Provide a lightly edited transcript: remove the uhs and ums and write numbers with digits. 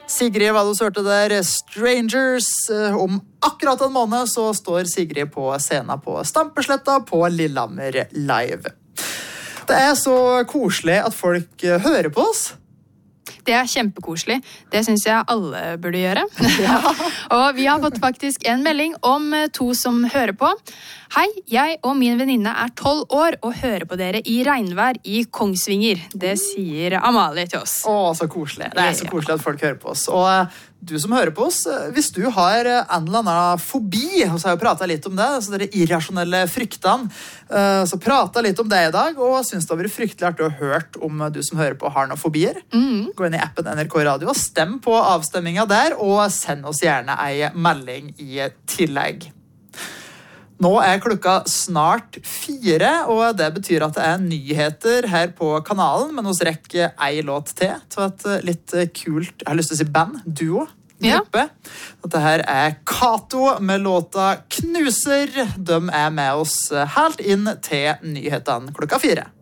Sigrid, hva du hørte der, Strangers. Om akkurat en måned så står Sigrid på scenen på Stampesletta på Lillehammer Live. Det så koselig at folk hører på oss. Det kjempekoselig. Det synes jeg alle burde gjøre. Ja. Og vi har fått faktisk en melding om 2 som hører på. Hei, jeg og min venninne 12 år og hører på dere i regnvær i Kongsvinger. Det sier Amalie til oss. Så koselig. Det så koselig at folk hører på oss. Og du som hører på oss, hvis du har en eller annen fobi, og så har jeg jo pratet litt om det, så det irrasjonelle fryktene, så pratet litt om det i dag, og synes det har vært fryktelig artig å hørt om du som hører på har noen fobier. Gå inn i appen NRK Radio og stem på avstemmingen der, og send oss gjerne en melding i tillegg. Nå klokka snart 4, og det betyr at det nyheter her på kanalen, men hos rekker en låt til et litt kult, jeg har lyst til å si band, duo, gruppe. Ja. Dette her Kato med låta Knuser. De med oss helt inn til nyhetene klokka 4.